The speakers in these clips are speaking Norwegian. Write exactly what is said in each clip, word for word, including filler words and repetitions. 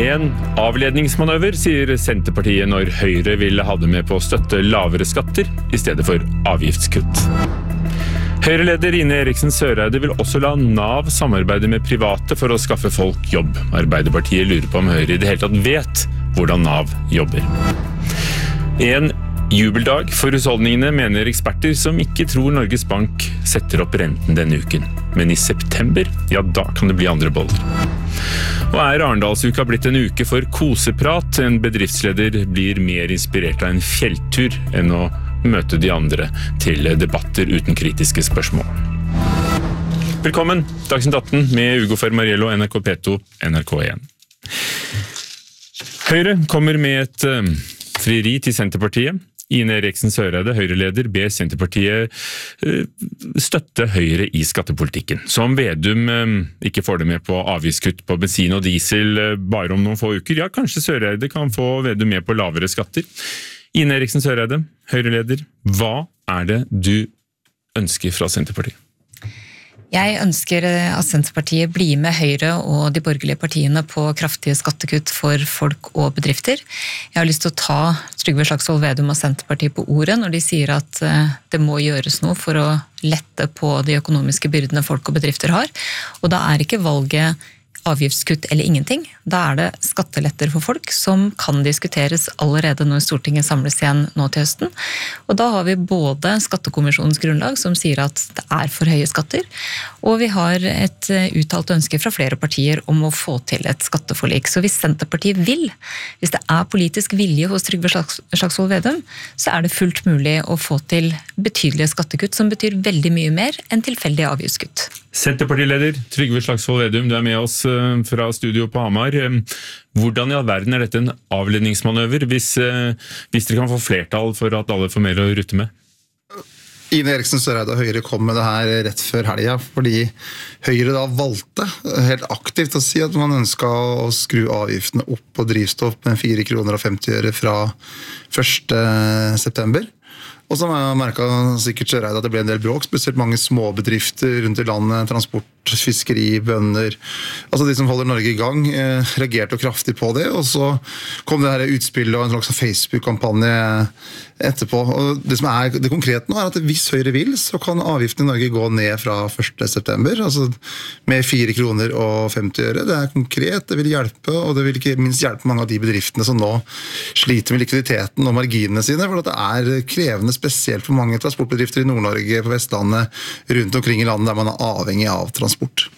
En avledningsmanøver, sier Senterpartiet når Høyre vil ha det med på å støtte lavere skatter i stedet for avgiftskutt. Høyre-leder Ine Eriksen Søreide vil også la Nav samarbeide med private for å skaffe folk jobb. Arbeiderpartiet lurer på om Høyre i det hele tatt vet hvordan Nav jobber. En jubeldag for husholdningene, mener eksperter som ikke tror Norges Bank setter opp renten denne uken. Men i september, ja da kan det bli andre boller. Og er Arendalsuka blitt en uke for koseprat? En bedriftsleder blir mer inspirert av en fjelltur enn å møte de andre til debatter uten kritiske spørsmål. Velkommen, Dagsnytt atten med Ugo Fermariello, N R K P to, N R K én. Høyre kommer med et uh, frieri til Senterpartiet. Ine Eriksen Søreide, Høyre-leder, ber Senterpartiet uh, støtte Høyre i skattepolitikken. Som Vedum uh, ikke får det med på avgiftskutt på bensin og diesel uh, bare om noen få uker, ja, kanskje Søreide kan få Vedum med på lavere skatter. Ine Eriksen Søreide, Høyre-leder, hva er det du ønsker fra Senterpartiet? Jeg ønsker at Senterpartiet blir med Høyre og de borgerlige partiene på kraftige skattekutt for folk og bedrifter. Jeg har lyst til å ta Trygve Slagsvold Vedum og Senterpartiet på ordet når de sier at det må gjøres noe for å lette på de økonomiske byrdene folk og bedrifter har. Og da er ikke valget avgiftskutt eller ingenting. Da er det skatteletter for folk som kan diskuteres allerede når Stortinget samles igjen nå til høsten. Og da har vi både Skattekommisjonens grunnlag som sier at det er for høye skatter, og vi har et uttalt ønske fra flere partier om å få til et skatteforlik. Så hvis Senterpartiet vil, hvis det er politisk vilje hos Trygve Slagsvold Vedum, så er det fullt mulig å få til betydelige skattekutt som betyr veldig mye mer enn tilfeldige avgiftskutt. Senterpartileder Trygve Slagsvold Vedum, du er med oss fra studio på Hamar. Hvordan i all verden er dette en avledningsmanøver hvis, hvis dere kan få flertall for at alle får mer å rutte med? Ine Eriksen Søreide og Høyre kom med det her rett før helga, fordi Høyre da valgte helt aktivt å si at man ønsket å skru avgiftene opp på drivstoff med fire kroner og femti øre fra første september. Og så har jeg merket sikkert Søreide at det ble en del bråk, spesielt mange småbedrifter rundt i landet, transport, fiskeri, bønder, altså de som holder Norge i gang, eh, reagerte kraftig på det, og så kom det her utspillet og en slags Facebook-kampanje etterpå. Og det som er det konkrete nå er at hvis Høyre vil, så kan avgiften i Norge gå ned fra første september, altså med fire kroner og femti øre. Det er konkret, det vil hjelpe, og det vil ikke minst hjelpe mange av de bedriftene som nå sliter med likviditeten og marginene sine, for det er krevende spesielt for mange transportbedrifter i Nord-Norge, på Vestlandet, rundt omkring i landet der man er avhengig av transport.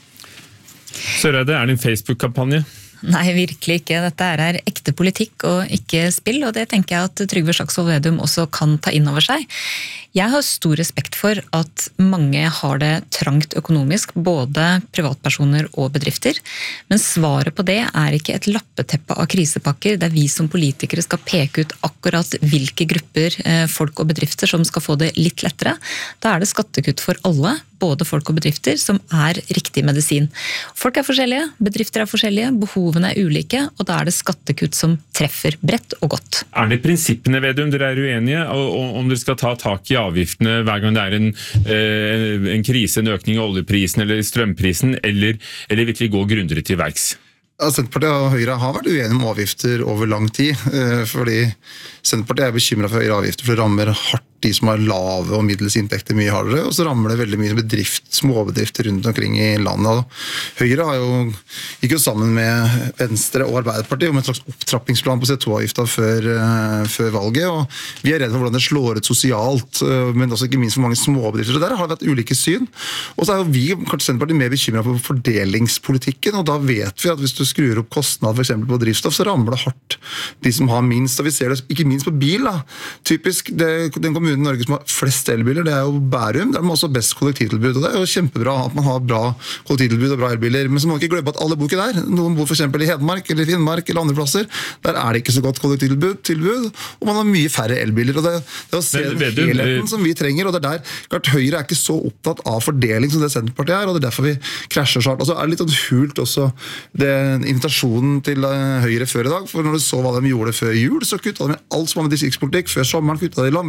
Søreide, er det en Facebook-kampanje? Nei, virkelig ikke. Dette er ekte politikk og ikke spill, og det tenker jeg at Trygve Slagsvold Vedum også kan ta inn over seg. Jeg har stor respekt for at mange har det trangt økonomisk, både privatpersoner og bedrifter, men svaret på det er ikke et lappeteppe av krisepakker, der vi som politikere skal peke ut akkurat hvilke grupper folk og bedrifter som skal få det litt lettere. Da er det skattekutt for alle, både folk og bedrifter, som er riktig medisin. Folk er forskjellige, bedrifter er forskjellige, behovene er ulike, og da er det skattekutt som treffer bredt og godt. Er det prinsippene, Vedum, dere er uenige, og om dere skal ta tak i avgiftene hver gang det er en, en krise, en økning av oljeprisen eller strømprisen, eller, eller virkelig gå grundigere til verks? Senterpartiet og Høyre har vært uenige om avgifter over lang tid, fordi Senterpartiet er bekymret for høyere avgifter, for det rammer hardt de som har lave og middels inntekter mye hardere, og så rammer det veldig mye bedrift, småbedrifter rundt omkring i landet. Høyre har jo, gikk jo sammen med Venstre og Arbeiderpartiet om en slags opptrappingsplan på C O to-avgifta før, før valget, og vi er redde for hvordan det slår ut sosialt, men også ikke minst for mange småbedrifter. Så der har det vært ulike syn, og så er jo vi, kanskje Senterpartiet, mer bekymret på fordelingspolitikken, og da vet vi at hvis du skrur opp kostnad for eksempel på drivstoff, så rammer det hardt de som har minst, og vi ser det ikke minst på bil. Da. Typisk, det, den kommunen i Norge som har flest elbiler, det er jo Bærum, der har man også best kollektivtilbud, og det er jo kjempebra at man har bra kollektivtilbud og bra elbiler, men så må man ikke glemme at alle bor ikke der. Noen bor for eksempel i Hedmark eller Finnmark eller andre plasser, der er det ikke så godt kollektivtilbud, tilbud, og man har mye færre elbiler, og det, det er å se den helheten som vi trenger, og det er der, klart Høyre er ikke så opptatt av fordeling som det Senterpartiet er, og det er derfor vi krasjer snart. Og så er det litt hult også det invitasjonen til Høyre før i dag, for når du så hva de gjorde før jul, så kuttet de med alt som var med distriktspolitikk, før sommeren kuttet de landbruks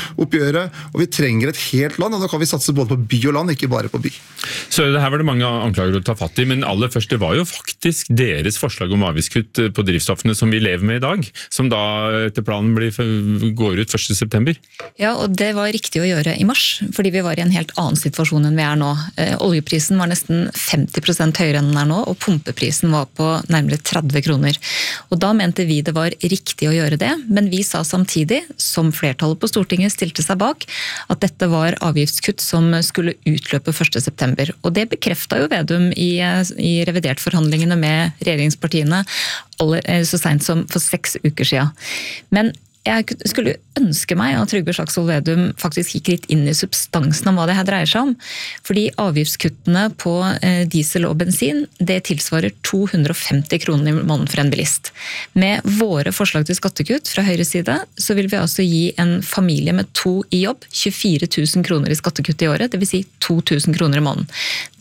oppgjøret, og vi trenger et helt land, og da kan vi satse både på by og land, ikke bare på by. Så det her var det mange anklager å ta fatt i, men aller først, det var jo faktisk deres forslag om avgiftskutt på drivstoffene som vi lever med i dag, som da etter planen blir, går ut første september. Ja, og det var riktig å gjøre i mars, fordi vi var i en helt annen situasjon enn vi er nå. Eh, oljeprisen var nesten femti prosent høyere enn den er nå, og pumpeprisen var på nærmere tretti kroner. Og da mente vi det var riktig å gjøre det, men vi sa samtidig, som flertallet på Stortinget stilte seg bak, at dette var avgiftskutt som skulle utløpe første september. Og det bekreftet jo Vedum i, i revidert forhandlingene med regjeringspartiene alle, så sent som for seks uker siden. Men jeg skulle ønske meg at Trygve Slagsvold Vedum faktisk gikk litt inn i substansen av hva det her dreier seg om. Fordi avgiftskuttene på diesel og bensin, det tilsvarer to hundre og femti kroner i måneden for en bilist. Med våre forslag til skattekutt fra høyre side, så vil vi altså gi en familie med to i jobb tjuefire tusen kroner i skattekutt i året, det vil si to tusen kroner i måneden.